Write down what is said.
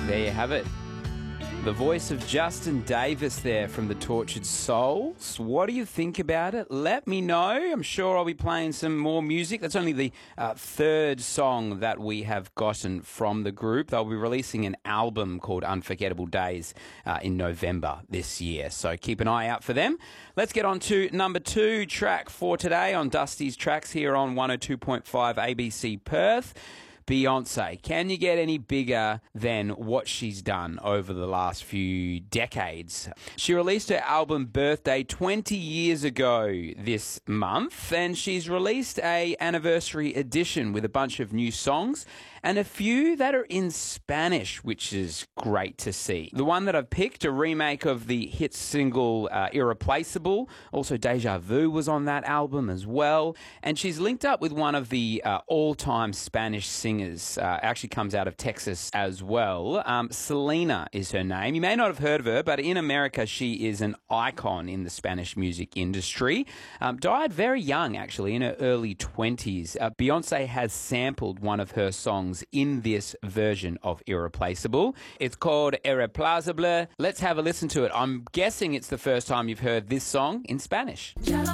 There you have it. The voice of Justin Davis there from the Tortured Souls. What do you think about it? Let me know. I'm sure I'll be playing some more music. That's only the third song that we have gotten from the group. They'll be releasing an album called Unforgettable Days in November this year. So keep an eye out for them. Let's get on to number 2 track for today on Dusty's Tracks here on 102.5 ABC Perth. Beyonce. Can you get any bigger than what she's done over the last few decades? She released her album Birthday 20 years ago this month, and she's released a anniversary edition with a bunch of new songs and a few that are in Spanish, which is great to see. The one that I've picked, a remake of the hit single Irreplaceable. Also Deja Vu was on that album as well. And she's linked up with one of the all-time Spanish singers. Actually comes out of Texas as well. Selena is her name. You may not have heard of her, but in America she is an icon in the Spanish music industry. Died very young, actually, in her early 20s. Beyonce has sampled one of her songs in this version of Irreplaceable. It's called Irreplaceable. Let's have a listen to it. I'm guessing it's the first time you've heard this song in Spanish.